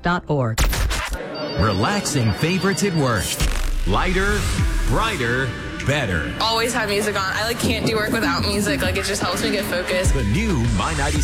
Relaxing favorites at work. Lighter, brighter, better. Always have music on. I can't do work without music. It just helps me get focused. The new My 90